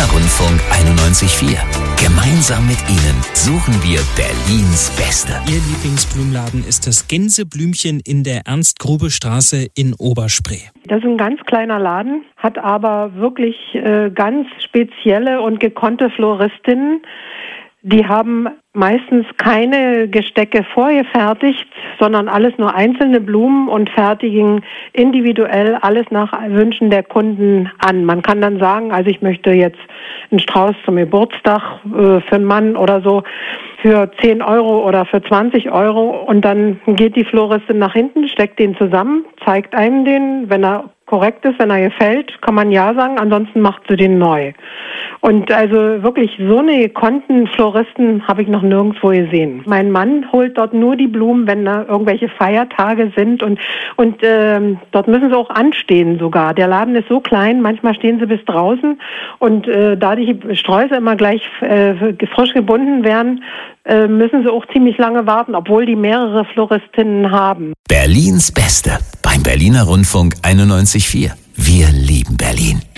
Berliner Rundfunk 91.4. Gemeinsam mit Ihnen suchen wir Berlins Beste. Ihr Lieblingsblumenladen ist das Gänseblümchen in der Ernst-Grube-Straße in Oberspree. Das ist ein ganz kleiner Laden, hat aber wirklich ganz spezielle und gekonnte Floristinnen. Die haben meistens keine Gestecke vorgefertigt, sondern alles nur einzelne Blumen und fertigen individuell alles nach Wünschen der Kunden an. Man kann dann sagen, also ich möchte jetzt einen Strauß zum Geburtstag für einen Mann oder so für 10 Euro oder für 20 Euro und dann geht die Floristin nach hinten, steckt den zusammen, zeigt einem den, wenn er korrekt ist, wenn er gefällt, kann man ja sagen, ansonsten macht sie den neu. Und also wirklich so eine gekonnten Floristen habe ich noch nirgendwo gesehen. Mein Mann holt dort nur die Blumen, wenn da irgendwelche Feiertage sind und dort müssen sie auch anstehen sogar. Der Laden ist so klein, manchmal stehen sie bis draußen und da die Sträuße immer gleich frisch gebunden werden, müssen sie auch ziemlich lange warten, obwohl die mehrere Floristinnen haben. Berlins Beste beim Berliner Rundfunk 91.4. Wir lieben Berlin.